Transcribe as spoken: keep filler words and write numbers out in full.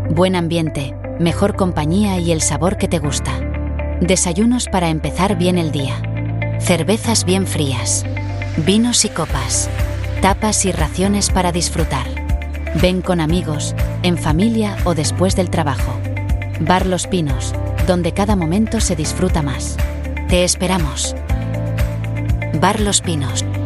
Buen ambiente, mejor compañía y el sabor que te gusta. Desayunos para empezar bien el día. Cervezas bien frías. Vinos y copas. Tapas y raciones para disfrutar. Ven con amigos, en familia o después del trabajo. Bar Los Pinos, donde cada momento se disfruta más. Te esperamos. Bar Los Pinos.